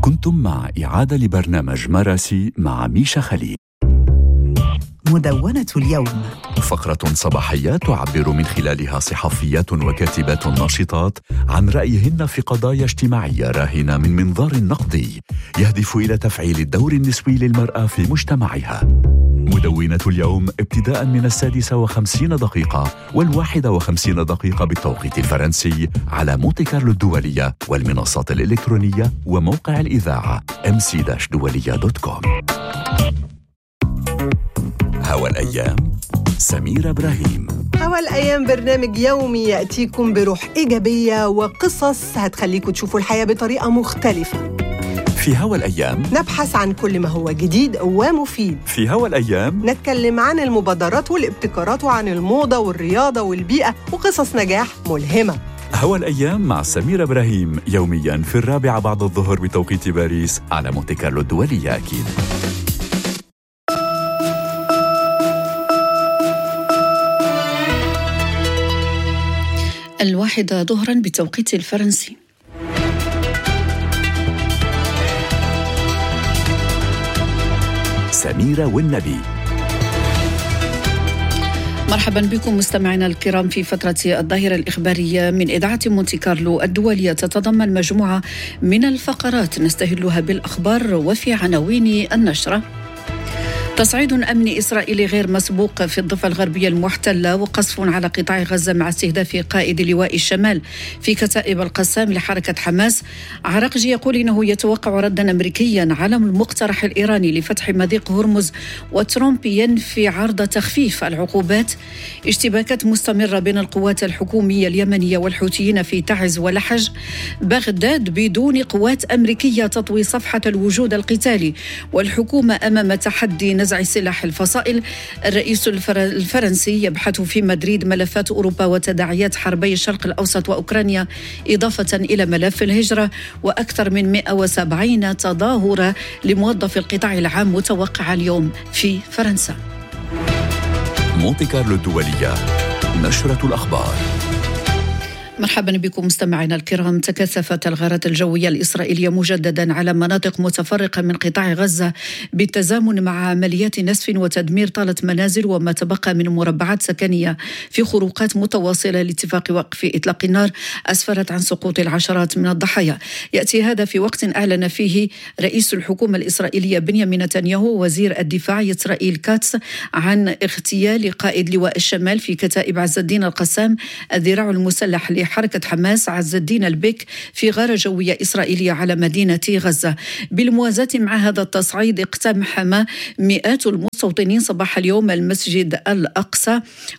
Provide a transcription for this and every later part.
كنتم مع إعادة لبرنامج مراسي مع ميشا خليل. مدونة اليوم، فقرة صباحية تعبر من خلالها صحفيات وكاتبات ناشطات عن رأيهن في قضايا اجتماعية راهنة من منظار نقدي يهدف إلى تفعيل الدور النسوي للمرأة في مجتمعها. مدونة اليوم ابتداء من 56 و51 دقيقة بالتوقيت الفرنسي على مونتي كارلو الدولية والمنصات الإلكترونية وموقع الإذاعة mc-dualiya.com. هوا الأيام، سميرة إبراهيم. هوا الأيام برنامج يومي يأتيكم بروح إيجابية وقصص هتخليكم تشوفوا الحياة بطريقة مختلفة. في هوا الأيام نبحث عن كل ما هو جديد ومفيد. في هوا الأيام نتكلم عن المبادرات والابتكارات وعن الموضة والرياضة والبيئة وقصص نجاح ملهمة. هوا الأيام مع سميرة إبراهيم يومياً في 4 بعد الظهر بتوقيت باريس على مونتي كارلو الدولية. أكيد. الواحدة ظهراً بالتوقيت الفرنسي. سميرة والنبي. مرحبا بكم مستمعينا الكرام في فترة الظاهرة الإخبارية من إذاعة مونتي كارلو الدولية، تتضمن مجموعة من الفقرات نستهلها بالأخبار. وفي عناوين النشرة: تصعيد أمني إسرائيلي غير مسبوق في الضفة الغربية المحتلة، وقصف على قطاع غزة مع استهداف قائد لواء الشمال في كتائب القسام لحركة حماس. عراقجي يقول إنه يتوقع ردا أمريكيا على المقترح الإيراني لفتح مضيق هرمز، وترامب ينفي عرض تخفيف العقوبات. اشتباكات مستمرة بين القوات الحكومية اليمنية والحوثيين في تعز ولحج. بغداد بدون قوات أمريكية تطوي صفحة الوجود القتالي، والحكومة أمام تحدي نزع سلاح الفصائل. الرئيس الفرنسي يبحث في مدريد ملفات أوروبا وتداعيات حربي الشرق الأوسط وأوكرانيا، إضافة إلى ملف الهجرة. وأكثر من 170 تظاهرة لموظفي القطاع العام متوقعة اليوم في فرنسا. مونتي كارلو الدولية، نشرة الأخبار. مرحبا بكم مستمعينا الكرام. تكثفت الغارات الجوية الإسرائيلية مجددا على مناطق متفرقة من قطاع غزة بالتزامن مع عمليات نسف وتدمير طالت منازل وما تبقى من مربعات سكنية في خروقات متواصلة لاتفاق وقف إطلاق النار أسفرت عن سقوط العشرات من الضحايا. يأتي هذا في وقت أعلن فيه رئيس الحكومة الإسرائيلية بنيامين نتنياهو وزير الدفاع إسرائيل كاتس عن اغتيال قائد لواء الشمال في كتائب عز الدين القسام الذراع المسلح حركة حماس عز الدين البك في غارة جوية إسرائيلية على مدينة غزة. بالموازاة مع هذا التصعيد اقتحم مئات المستوطنين صباح اليوم المسجد الأقصى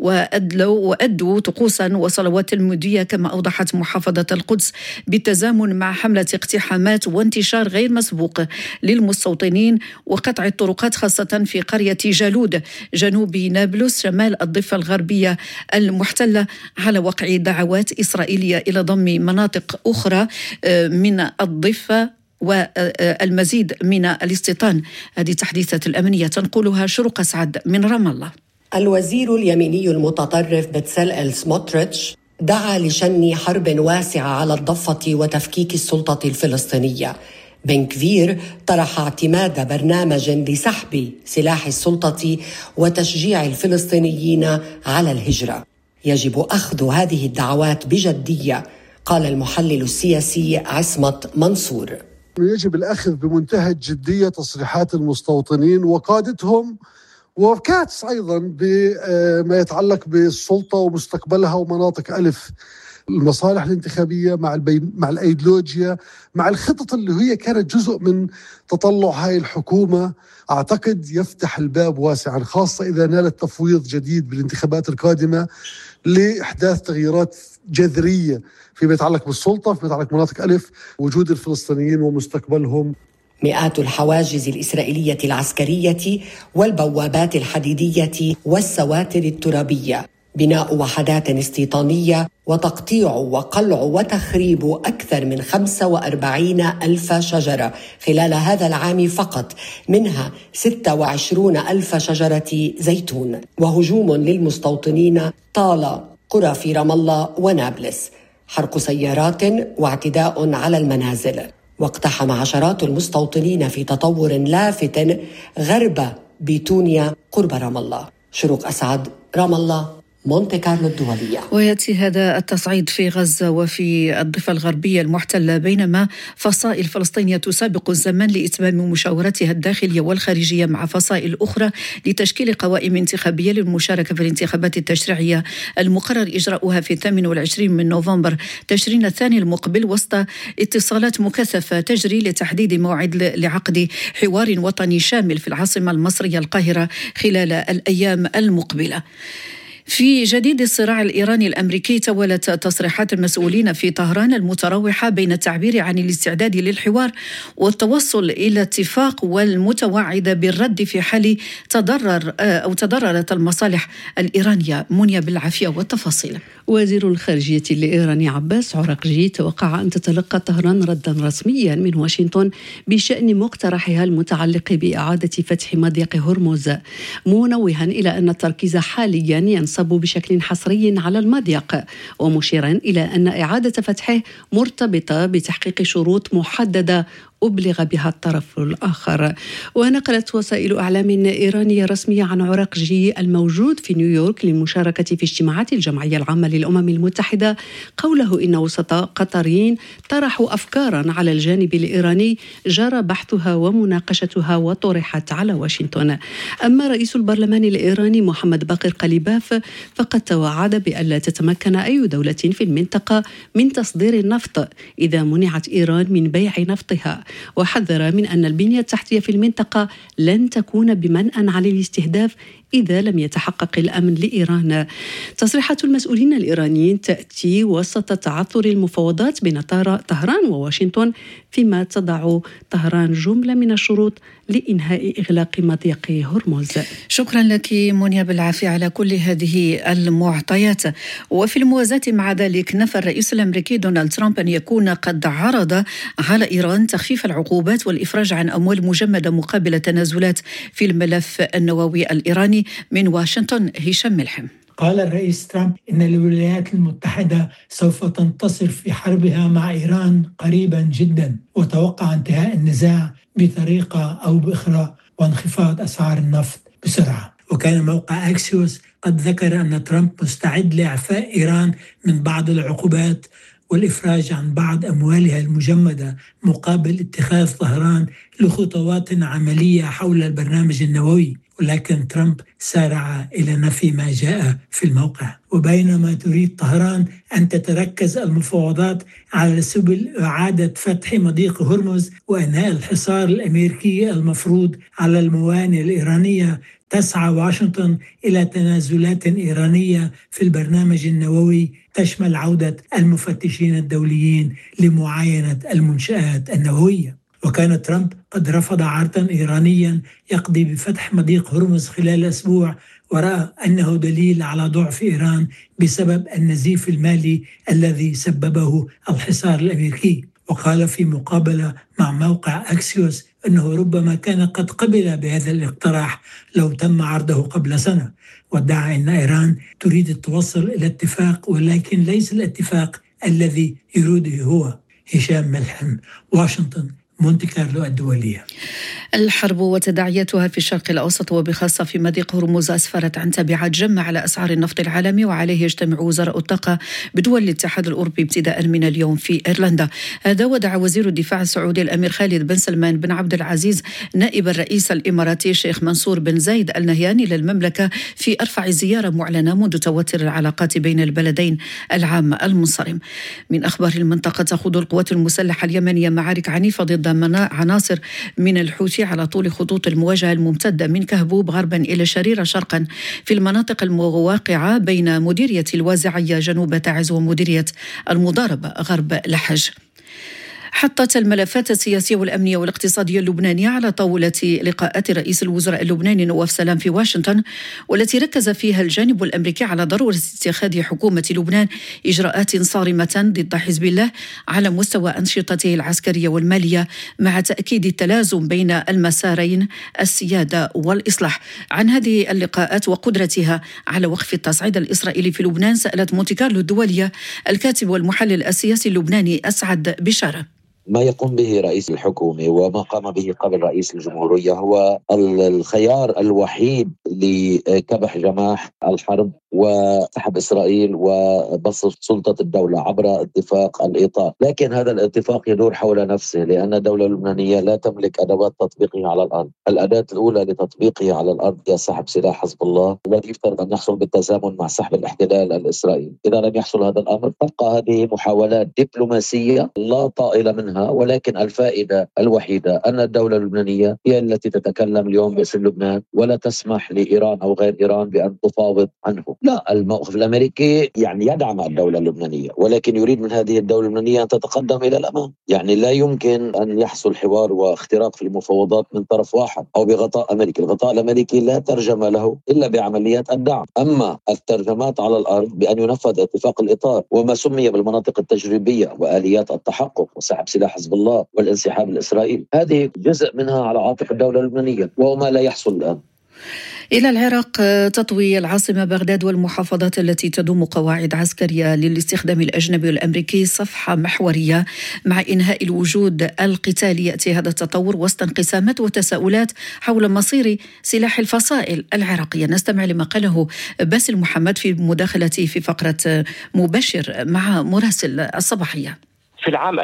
وأدوا طقوسا وصلوات المدية كما أوضحت محافظة القدس، بالتزامن مع حملة اقتحامات وانتشار غير مسبوق للمستوطنين وقطع الطرقات خاصة في قرية جالود جنوب نابلس شمال الضفة الغربية المحتلة، على وقع دعوات إسرائيلية إلى ضم مناطق أخرى من الضفة والمزيد من الاستيطان. هذه تحديثات الأمنية تنقلها شروق سعد من رام الله. الوزير اليميني المتطرف بتسلئل سموتريتش دعا لشن حرب واسعة على الضفة وتفكيك السلطة الفلسطينية. بن كفير طرح اعتماد برنامج لسحب سلاح السلطة وتشجيع الفلسطينيين على الهجرة. يجب أخذ هذه الدعوات بجدية، قال المحلل السياسي عصمت منصور. يجب الأخذ بمنتهى الجدية تصريحات المستوطنين وقادتهم وكاتس أيضا بما يتعلق بالسلطة ومستقبلها ومناطق ألف، المصالح الانتخابية مع الأيديولوجيا مع الخطط اللي هي كانت جزء من تطلع هاي الحكومة. أعتقد يفتح الباب واسعا، خاصة إذا نالت تفويض جديد بالانتخابات القادمة لإحداث تغييرات جذرية فيما يتعلق بالسلطة، فيما يتعلق بمناطق ألف، وجود الفلسطينيين ومستقبلهم. مئات الحواجز الإسرائيلية العسكرية والبوابات الحديدية والسواتر الترابية، بناء وحدات استيطانية وتقطيع وقلع وتخريب أكثر من 45,000 شجرة خلال هذا العام فقط، منها 26,000 شجرة زيتون، وهجوم للمستوطنين طال قرى في رام الله ونابلس، حرق سيارات واعتداء على المنازل. واقتحم عشرات المستوطنين في تطور لافت غرب بيتونيا قرب رام الله. شروق أسعد، رام الله، مونتي كارلو الدولية. ويأتي هذا التصعيد في غزة وفي الضفة الغربية المحتلة بينما فصائل فلسطينية تسابق الزمن لإتمام مشاورتها الداخلية والخارجية مع فصائل أخرى لتشكيل قوائم انتخابية للمشاركة في الانتخابات التشريعية المقرر إجراؤها في 28 من نوفمبر تشرين الثاني المقبل، وسط اتصالات مكثفة تجري لتحديد موعد لعقد حوار وطني شامل في العاصمة المصرية القاهرة خلال الأيام المقبلة. في جديد الصراع الإيراني الأمريكي، تولت تصريحات المسؤولين في طهران المتراوحة بين التعبير عن الاستعداد للحوار والتوصل إلى اتفاق والمتوعدة بالرد في حال تضررت المصالح الإيرانية. منيا بالعافية والتفاصيل. وزير الخارجية الإيراني عباس عراقجي توقع أن تتلقى طهران ردا رسميا من واشنطن بشأن مقترحها المتعلق بإعادة فتح مضيق هرمز، منوها إلى أن التركيز حاليا ينصب بشكل حصري على المضيق، ومشيرا إلى أن إعادة فتحه مرتبطة بتحقيق شروط محددة أبلغ بها الطرف الآخر. ونقلت وسائل أعلام إيرانية رسمية عن عراقجي الموجود في نيويورك للمشاركة في اجتماعات الجمعية العامة للأمم المتحدة قوله إن وسطاء قطريين طرحوا أفكارا على الجانب الإيراني جرى بحثها ومناقشتها وطرحت على واشنطن. أما رئيس البرلمان الإيراني محمد باقر قليباف فقد توعد بأن لا تتمكن أي دولة في المنطقة من تصدير النفط إذا منعت إيران من بيع نفطها، وحذر من أن البنية التحتية في المنطقة لن تكون بمنأى على الاستهداف إذا لم يتحقق الأمن لإيران. تصريحات المسؤولين الإيرانيين تأتي وسط تعثر المفاوضات بين طهران وواشنطن، فيما تضع طهران جملة من الشروط لإنهاء إغلاق مضيق هرمز. شكرا لك منيا بالعافية على كل هذه المعطيات. وفي الموازاة مع ذلك، نفى الرئيس الأمريكي دونالد ترامب أن يكون قد عرض على إيران تخفيف العقوبات والإفراج عن أموال مجمدة مقابل تنازلات في الملف النووي الإيراني. من واشنطن هشام ملحم. قال الرئيس ترامب إن الولايات المتحدة سوف تنتصر في حربها مع إيران قريبا جدا، وتوقع انتهاء النزاع بطريقة أو بأخرى وانخفاض أسعار النفط بسرعة. وكان موقع أكسيوس قد ذكر أن ترامب مستعد لإعفاء إيران من بعض العقوبات والإفراج عن بعض أموالها المجمدة مقابل اتخاذ طهران لخطوات عملية حول البرنامج النووي، ولكن ترامب سارع إلى نفي ما جاء في الموقع. وبينما تريد طهران أن تتركز المفاوضات على سبل إعادة فتح مضيق هرمز وإنهاء الحصار الأمريكي المفروض على الموانئ الإيرانية، تسعى واشنطن إلى تنازلات إيرانية في البرنامج النووي تشمل عودة المفتشين الدوليين لمعاينة المنشآت النووية. وكان ترامب قد رفض عرضا إيرانيا يقضي بفتح مضيق هرمز خلال أسبوع، ورأى أنه دليل على ضعف إيران بسبب النزيف المالي الذي سببه الحصار الأمريكي. وقال في مقابلة مع موقع أكسيوس أنه ربما كان قد قبل بهذا الاقتراح لو تم عرضه قبل سنة، وادعى أن إيران تريد التوصل إلى اتفاق، ولكن ليس الاتفاق الذي يريده هو. هشام ملحم، واشنطن، مونتي كارلو الدولية. الحرب وتداعياتها في الشرق الأوسط وبخاصة في مضيق هرمز أسفرت عن تبعات جمة على أسعار النفط العالمي، وعليه يجتمع وزراء الطاقة بدول الاتحاد الأوروبي ابتداء من اليوم في إيرلندا. هذا ودعا وزير الدفاع السعودي الأمير خالد بن سلمان بن عبد العزيز نائب الرئيس الإماراتي الشيخ منصور بن زايد آل نهيان إلى المملكة في أرفع زيارة معلنة منذ توتر العلاقات بين البلدين العام المنصرم. من أخبار المنطقة، تخوض القوات المسلحة اليمنية معارك عنيفة ضد عناصر من الحوثي على طول خطوط المواجهة الممتدة من كهبوب غربا إلى شريرة شرقا في المناطق المواقعة بين مديرية الوازعية جنوب تعز ومديرية المضاربة غرب لحج. حطت الملفات السياسية والأمنية والاقتصادية اللبنانية على طاولة لقاءات رئيس الوزراء اللبناني نواف سلام في واشنطن، والتي ركز فيها الجانب الأمريكي على ضرورة اتخاذ حكومة لبنان إجراءات صارمة ضد حزب الله على مستوى أنشطته العسكرية والمالية، مع تأكيد التلازم بين المسارين السيادة والإصلاح. عن هذه اللقاءات وقدرتها على وقف التصعيد الإسرائيلي في لبنان سألت مونتي كارلو الدولية الكاتب والمحلل السياسي اللبناني أسعد بشارة. ما يقوم به رئيس الحكومة وما قام به قبل رئيس الجمهورية هو الخيار الوحيد لكبح جماح الحرب وسحب إسرائيل وبسط سلطة الدولة عبر اتفاق الإيطاء. لكن هذا الاتفاق يدور حول نفسه، لأن الدولة اللبنانية لا تملك أدوات تطبيقه على الأرض. الأداة الأولى لتطبيقه على الأرض هي سحب سلاح حزب الله، والذي يفترض أن يحصل بالتزامن مع سحب الاحتلال الإسرائيلي. إذا لم يحصل هذا الأمر تبقى هذه محاولات دبلوماسية لا طائل منها، ولكن الفائدة الوحيدة أن الدولة اللبنانية هي التي تتكلم اليوم باسم لبنان ولا تسمح لإيران أو غير إيران بأن تفاوض عنه. لا، الموقف الأمريكي يدعم الدولة اللبنانية، ولكن يريد من هذه الدولة اللبنانية أن تتقدم إلى الأمام. لا يمكن أن يحصل حوار واختراق في المفاوضات من طرف واحد أو بغطاء أمريكي. الغطاء الأمريكي لا ترجمة له إلا بعمليات الدعم. أما الترجمات على الأرض بأن ينفذ اتفاق الإطار وما سمي بالمناطق التجريبية وآليات التحقق وسحب سلاح حزب الله والانسحاب الإسرائيلي، هذه جزء منها على عاتق الدولة اللبنانية وهو ما لا يحصل الآن. إلى العراق، تطوي العاصمة بغداد والمحافظات التي تضم قواعد عسكرية للاستخدام الأجنبي والأمريكي صفحة محورية مع إنهاء الوجود القتالي. يأتي هذا التطور وسط انقسامات وتساؤلات حول مصير سلاح الفصائل العراقية. نستمع لما قاله باسل محمد في مداخلته في فقرة مباشر مع مراسل الصباحية. في العام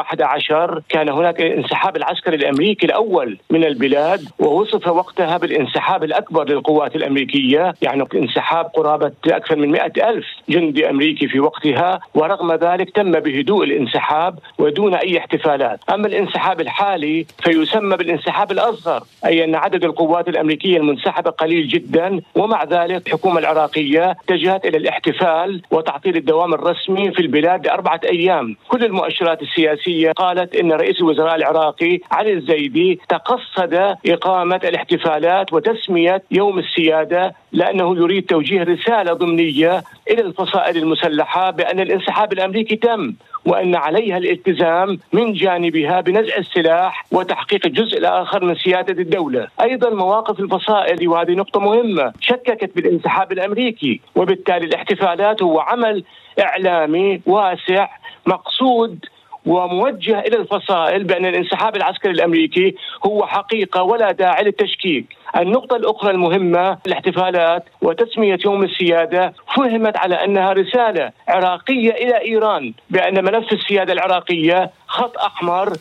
2011 كان هناك انسحاب العسكري الأمريكي الأول من البلاد، ووصف وقتها بالانسحاب الأكبر للقوات الأمريكية، انسحاب قرابة أكثر من 100,000 جندي أمريكي في وقتها، ورغم ذلك تم بهدوء الانسحاب ودون أي احتفالات. أما الانسحاب الحالي فيسمى بالانسحاب الأصغر، أي أن عدد القوات الأمريكية المنسحبة قليل جدا، ومع ذلك الحكومة العراقية اتجهت إلى الاحتفال وتعطيل الدوام الرسمي في البلاد ل4 أيام. كل المؤشرات السياسية قالت إن رئيس الوزراء العراقي علي الزيدي تقصد إقامة الاحتفالات وتسمية يوم السيادة، لأنه يريد توجيه رسالة ضمنية إلى الفصائل المسلحة بأن الانسحاب الأمريكي تم، وأن عليها الالتزام من جانبها بنزع السلاح وتحقيق الجزء الآخر من سيادة الدولة. أيضا مواقف الفصائل، وهذه نقطة مهمة، شككت بالانسحاب الأمريكي، وبالتالي الاحتفالات هو عمل إعلامي واسع مقصود وموجه إلى الفصائل بأن الانسحاب العسكري الأمريكي هو حقيقة ولا داعي للتشكيك. النقطة الأخرى المهمة، الاحتفالات وتسمية يوم السيادة فهمت على أنها رسالة عراقية إلى إيران بأن ملف السيادة العراقية خط أحمر.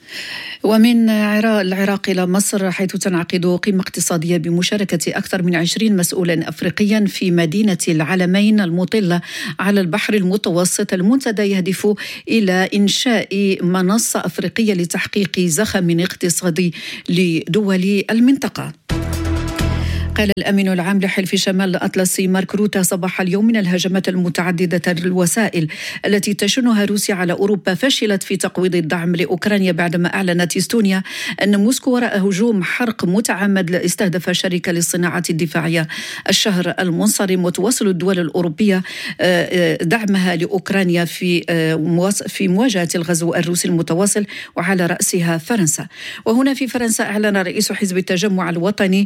ومن العراق إلى مصر، حيث تنعقد قمة اقتصادية بمشاركة أكثر من 20 مسؤولا أفريقيا في مدينة العلمين المطلة على البحر المتوسط. المنتدى يهدف إلى إنشاء منصة أفريقية لتحقيق زخم اقتصادي لدول المنطقة. قال الأمين العام لحلف شمال الأطلسي مارك روتا صباح اليوم من الهجمات المتعددة للوسائل التي تشنها روسيا على أوروبا فشلت في تقويض الدعم لأوكرانيا، بعدما أعلنت إستونيا أن موسكو وراء هجوم حرق متعمد استهدف شركة للصناعة الدفاعية الشهر المنصرم. وتواصل الدول الأوروبية دعمها لأوكرانيا في مواجهة الغزو الروسي المتواصل، وعلى رأسها فرنسا. وهنا في فرنسا أعلن رئيس حزب التجمع الوطني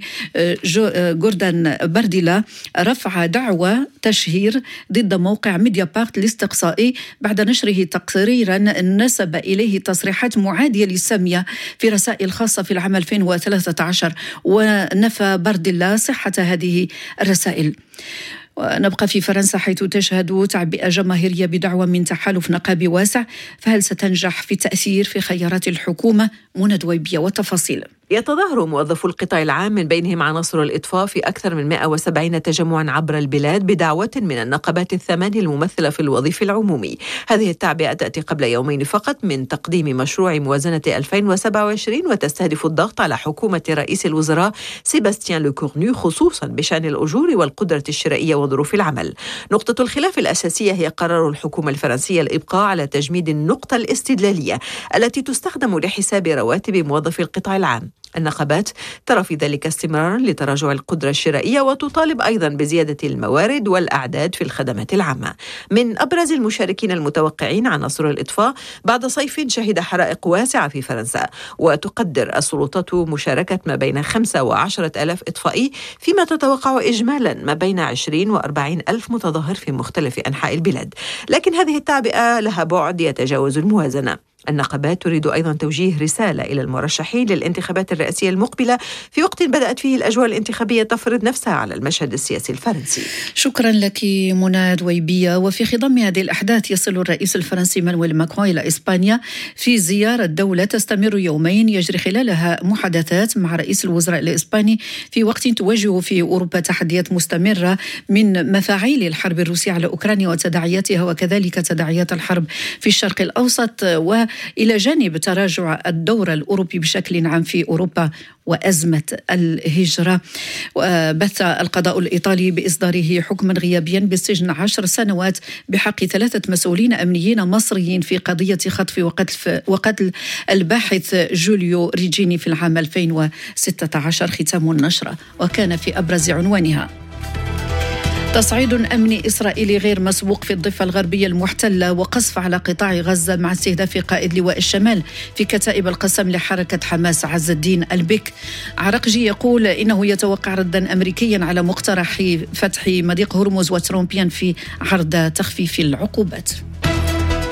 جوردان بارديلا رفع دعوى تشهير ضد موقع ميديا بارت الاستقصائي بعد نشره تقريرا نسب إليه تصريحات معادية للسامية في رسائل خاصة في العام 2013، ونفى بارديلا صحة هذه الرسائل. ونبقى في فرنسا، حيث تشهد تعبئة جماهيرية بدعوى من تحالف نقابي واسع، فهل ستنجح في التأثير في خيارات الحكومة؟ منى دويبية وتفاصيل. يتظاهر موظفو القطاع العام من بينهم عناصر الإطفاء في أكثر من 170 تجمعا عبر البلاد بدعوة من النقابات الثمان الممثلة في الوظيف العمومي. هذه التعبئة تأتي قبل يومين فقط من تقديم مشروع موازنة 2027، وتستهدف الضغط على حكومة رئيس الوزراء سيباستيان لوكورنو خصوصا بشأن الأجور والقدرة الشرائية وظروف العمل. نقطة الخلاف الأساسية هي قرار الحكومة الفرنسية الإبقاء على تجميد النقطة الاستدلالية التي تستخدم لحساب رواتب موظفي القطاع العام. النقابات ترى في ذلك استمرارا لتراجع القدرة الشرائية، وتطالب أيضا بزيادة الموارد والأعداد في الخدمات العامة. من أبرز المشاركين المتوقعين عناصر الإطفاء بعد صيف شهد حرائق واسعة في فرنسا، وتقدر السلطات مشاركة ما بين 5 و10 ألاف إطفائي، فيما تتوقع إجمالا ما بين 20 و40 ألف متظاهر في مختلف أنحاء البلاد. لكن هذه التعبئة لها بعد يتجاوز الموازنة. النقابات تريد أيضا توجيه رسالة إلى المرشحين للانتخابات الرئاسية المقبلة في وقت بدأت فيه الأجواء الانتخابية تفرض نفسها على المشهد السياسي الفرنسي. شكرا لك منى دويبية. وفي خضم هذه الأحداث يصل الرئيس الفرنسي مانويل ماكرون إلى إسبانيا في زيارة دولة تستمر يومين يجري خلالها محادثات مع رئيس الوزراء الإسباني في وقت تواجه في أوروبا تحديات مستمرة من مفاعيل الحرب الروسية على أوكرانيا وتداعياتها وكذلك تداعيات الحرب في الشرق الأوسط، وإلى جانب تراجع الدور الأوروبي بشكل عام في أوروبا وأزمة الهجرة. وبث القضاء الإيطالي بإصداره حكما غيابيا بالسجن 10 سنوات بحق 3 مسؤولين أمنيين مصريين في قضية خطف وقتل الباحث جوليو ريجيني في العام 2016. ختام النشرة وكان في أبرز عنوانها: تصعيد أمني إسرائيلي غير مسبوق في الضفة الغربية المحتلة وقصف على قطاع غزة مع استهداف قائد لواء الشمال في كتائب القسم لحركة حماس عز الدين البك. عرقجي يقول إنه يتوقع ردا أمريكيا على مقترح فتح مضيق هرمز وترامبيان في عرض تخفيف العقوبات.